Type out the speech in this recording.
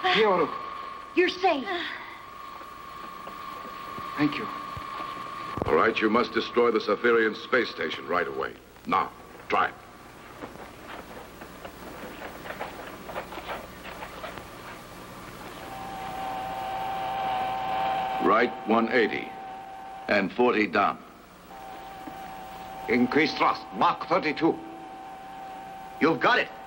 Hyoru. You're safe. Thank you. All right, you must destroy the Setherian space station right away. Now, try it. Right 180. And 40 down. Increase thrust. Mach 32. You've got it.